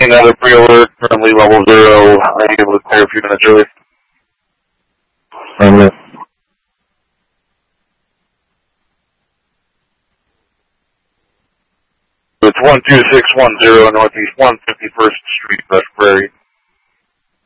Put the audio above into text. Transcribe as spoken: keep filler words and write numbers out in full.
Another pre-alert, currently level zero. I am able to clear a few minutes early. I'm it. It's one two six one zero Northeast one fifty-first Street, Rush Prairie.